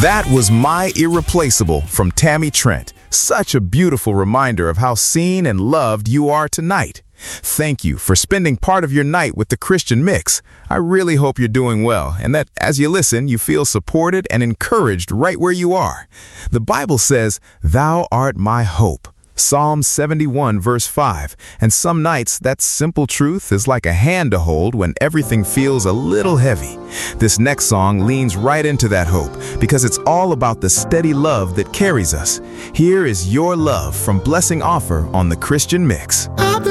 That was My Irreplaceable from Tammy Trent. Such a beautiful reminder of how seen and loved you are tonight. Thank you for spending part of your night with the Christian Mix. I really hope you're doing well and that as you listen, you feel supported and encouraged right where you are. The Bible says, "Thou art my hope." Psalm 71 verse 5. And some nights that simple truth is like a hand to hold when everything feels a little heavy. This next song leans right into that hope because it's all about the steady love that carries us. Here is Your Love from Blessing Offer on the Christian Mix.